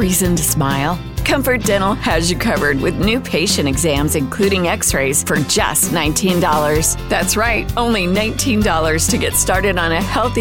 reason to smile? Comfort Dental has you covered with new patient exams, including x-rays, for just $19. That's right, only $19 to get started on a healthy